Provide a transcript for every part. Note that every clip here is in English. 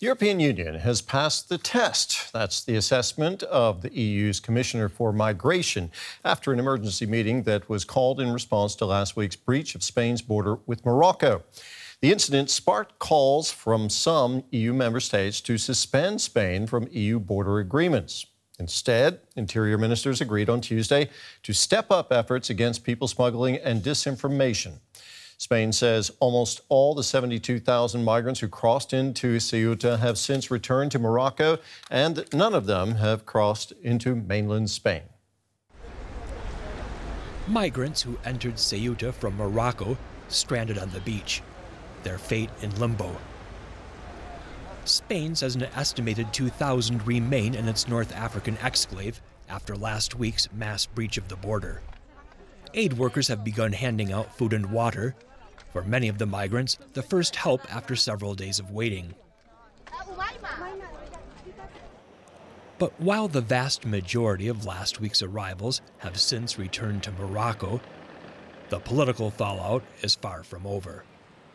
The European Union has passed the test. That's the assessment of the EU's Commissioner for Migration after an emergency meeting that was called in response to last week's breach of Spain's border with Morocco. The incident sparked calls from some EU member states to suspend Spain from EU border agreements. Instead, interior ministers agreed on Tuesday to step up efforts against people smuggling and disinformation. Spain says almost all the 72,000 migrants who crossed into Ceuta have since returned to Morocco, and none of them have crossed into mainland Spain. Migrants who entered Ceuta from Morocco stranded on the beach, their fate in limbo. Spain says an estimated 2,000 remain in its North African exclave after last week's mass breach of the border. Aid workers have begun handing out food and water. For many of the migrants, the first help after several days of waiting. But while the vast majority of last week's arrivals have since returned to Morocco, the political fallout is far from over.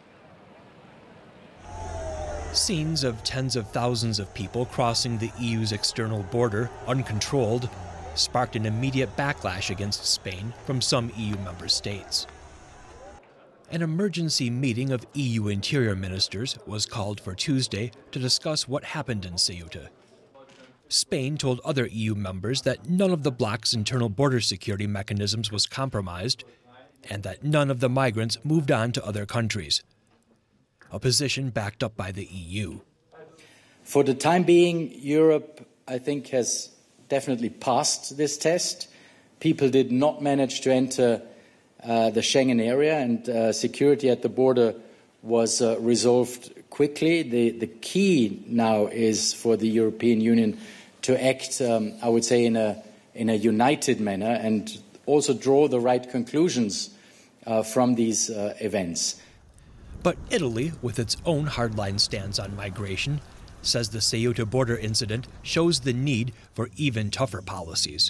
Scenes of tens of thousands of people crossing the EU's external border uncontrolled sparked an immediate backlash against Spain from some EU member states. An emergency meeting of EU interior ministers was called for Tuesday to discuss what happened in Ceuta. Spain told other EU members that none of the bloc's internal border security mechanisms was compromised and that none of the migrants moved on to other countries, a position backed up by the EU. For the time being, Europe, I think, has definitely passed this test. People did not manage to enter the Schengen area, and security at the border was resolved quickly. The key now is for the European Union to act, I would say, in a united manner and also draw the right conclusions from these events. But Italy, with its own hardline stance on migration, says the Ceuta border incident shows the need for even tougher policies.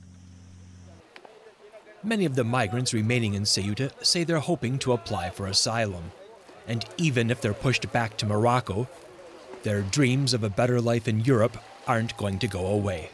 Many of the migrants remaining in Ceuta say they're hoping to apply for asylum. And even if they're pushed back to Morocco, their dreams of a better life in Europe aren't going to go away.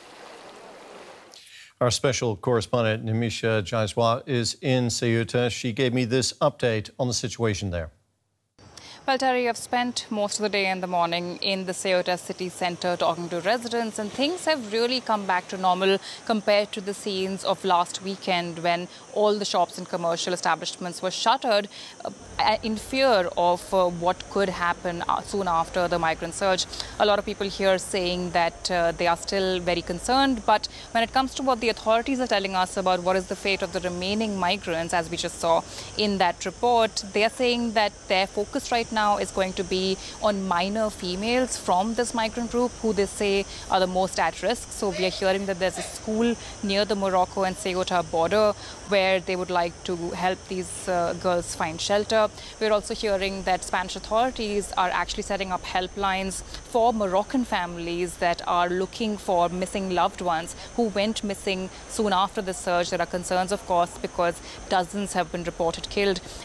Our special correspondent, Nimisha Jaiswal, is in Ceuta. She gave me this update on the situation there. Well, Terry, I've spent most of the day and the morning in the Ceuta city centre talking to residents, and things have really come back to normal compared to the scenes of last weekend when all the shops and commercial establishments were shuttered in fear of what could happen soon after the migrant surge. A lot of people here saying that they are still very concerned, but when it comes to what the authorities are telling us about what is the fate of the remaining migrants, as we just saw in that report, they are saying that their focus right now is going to be on minor females from this migrant group who they say are the most at risk. So we are hearing that there's a school near the Morocco and Ceuta border where they would like to help these girls find shelter. We're also hearing that Spanish authorities are actually setting up helplines for Moroccan families that are looking for missing loved ones who went missing soon after the surge. There are concerns, of course, because dozens have been reported killed.